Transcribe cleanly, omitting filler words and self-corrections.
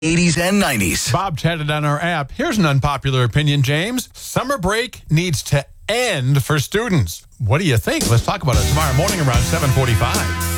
80s and 90s. Bob chatted on our app. Here's an unpopular opinion, James. Summer break needs to end for students. What do you think? Let's talk about it tomorrow morning around 7:45.